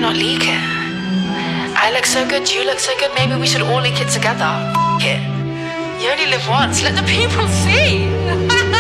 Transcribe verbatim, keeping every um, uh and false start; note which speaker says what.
Speaker 1: not leak it? I look so good, you look so good, maybe we should all leak it together. F it. You only live once, let the people see.